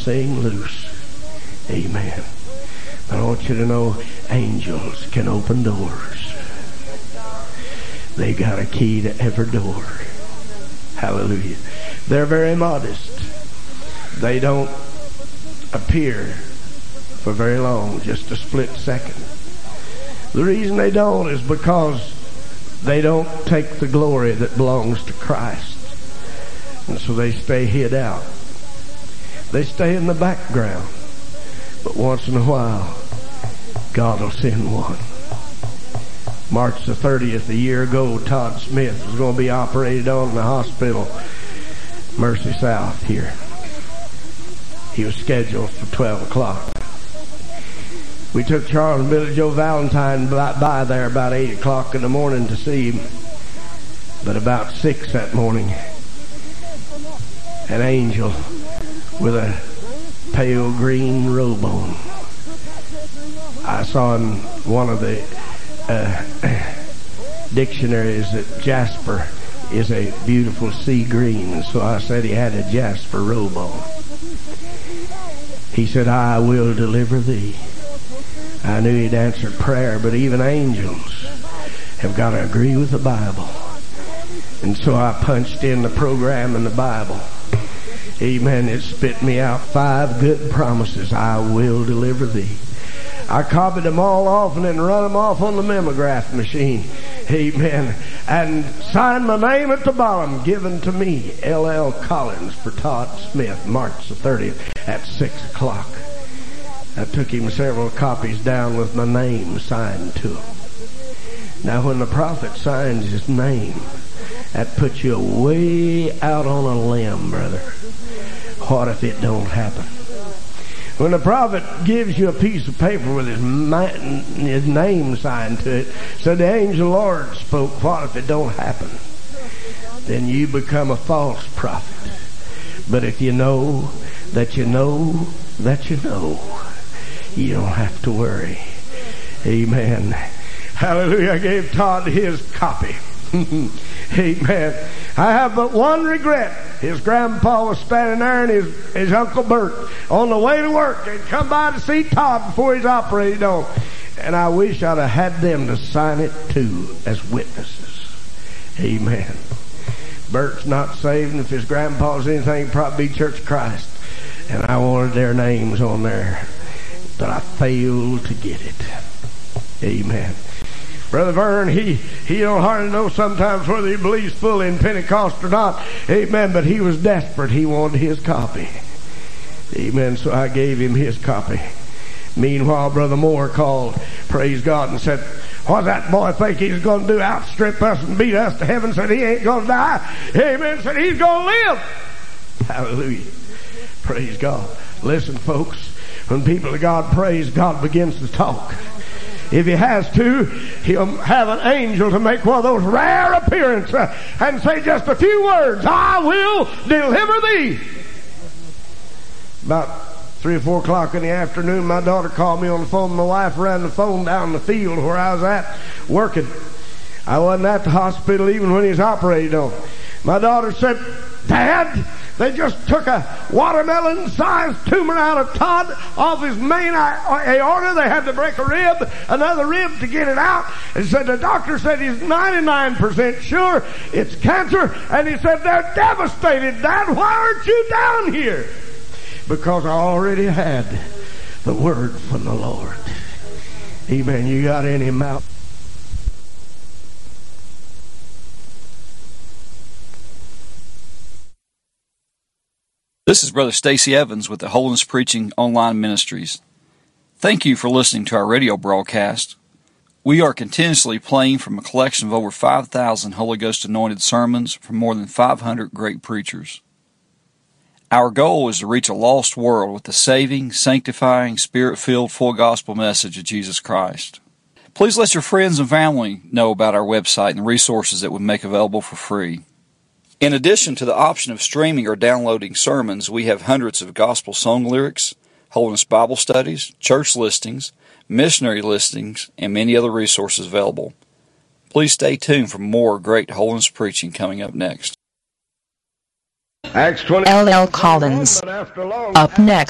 everything loose. Amen. But I want you to know angels can open doors. They got a key to every door. Hallelujah. They're very modest. They don't appear for very long, just a split second. The reason they don't is because they don't take the glory that belongs to Christ. And so they stay hid out. They stay in the background. But once in a while, God will send one. March the 30th, a year ago, Todd Smith was going to be operated on in the hospital, Mercy South here. He was scheduled for 12 o'clock. We took Charles and Billy Joe Valentine by there about 8 o'clock in the morning to see him. But about 6 that morning, an angel with a pale green robe on. I saw in one of the dictionaries that jasper is a beautiful sea green, so I said he had a jasper robe on. He said, I will deliver thee. I knew he'd answered prayer, but even angels have got to agree with the Bible. And so I punched in the program in the Bible. Amen. It spit me out 5 good promises. I will deliver thee. I copied them all off and then run them off on the mimeograph machine. Amen. And signed my name at the bottom, given to me, L.L. Collins, for Todd Smith, March the 30th at 6 o'clock. I took him several copies down with my name signed to him. Now when the prophet signs his name, that puts you way out on a limb, brother. What if it don't happen? When the prophet gives you a piece of paper with his name signed to it, said the angel of the Lord spoke, what if it don't happen? Then you become a false prophet. But if you know that you know that you know, you don't have to worry. Amen. Hallelujah. I gave Todd his copy. Amen. I have but one regret. His grandpa was standing there and his Uncle Bert on the way to work. They'd come by to see Todd before he's operated on. And I wish I'd have had them to sign it too as witnesses. Amen. Bert's not saved, and if his grandpa's anything, it'd probably be Church of Christ. And I wanted their names on there, but I failed to get it. Amen. Brother Vern, he don't hardly know sometimes whether he believes fully in Pentecost or not. Amen. But he was desperate. He wanted his copy. Amen. So I gave him his copy. Meanwhile, Brother Moore called, praise God, and said, what's that boy think he's going to do? Outstrip us and beat us to heaven? Said he ain't going to die. Amen. Said he's going to live. Hallelujah. Praise God. Listen, folks, when people of God praise, God begins to talk. If he has to, he'll have an angel to make one of those rare appearances and say just a few words. I will deliver thee. About 3 or 4 o'clock in the afternoon, my daughter called me on the phone. My wife ran the phone down the field where I was at working. I wasn't at the hospital even when he was operated on. My daughter said, Dad, they just took a watermelon-sized tumor out of Todd off his main aorta. They had to break another rib to get it out. And said the doctor said he's 99% sure it's cancer. And he said, they're devastated, Dad. Why aren't you down here? Because I already had the word from the Lord. Amen. You got any mouth? This is Brother Stacy Evans with the Holiness Preaching Online Ministries. Thank you for listening to our radio broadcast. We are continuously playing from a collection of over 5,000 Holy Ghost anointed sermons from more than 500 great preachers. Our goal is to reach a lost world with the saving, sanctifying, spirit-filled, full gospel message of Jesus Christ. Please let your friends and family know about our website and the resources that we make available for free. In addition to the option of streaming or downloading sermons, we have hundreds of gospel song lyrics, Holiness Bible studies, church listings, missionary listings, and many other resources available. Please stay tuned for more great holiness preaching coming up next. Acts 20. L.L. Collins. Up next.